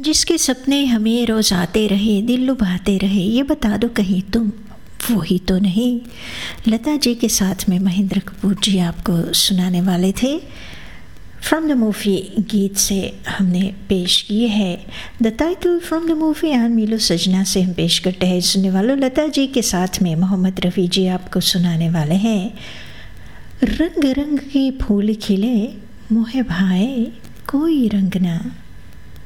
जिसके सपने हमें रोज़ आते रहे, दिल लुभाते रहे, ये बता दो कहीं तुम वो ही तो नहीं। लता जी के साथ में महेंद्र कपूर जी आपको सुनाने वाले थे। फ्रॉम द मूवी गीत से हमने पेश किए है the title from the movie and मिलो सजना से हम पेश करते हैं सुनने वालों। लता जी के साथ में मोहम्मद रफ़ी जी आपको सुनाने वाले हैं रंग रंग के फूल खिले मोहे भाए कोई रंग ना।